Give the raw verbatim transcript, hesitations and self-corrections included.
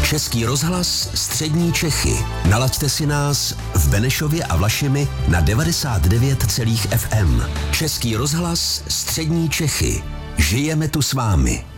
Český rozhlas Střední Čechy. Nalaďte si nás v Benešově a Vlašimi na devadesát devět celá ef em. Český rozhlas Střední Čechy. Žijeme tu s vámi.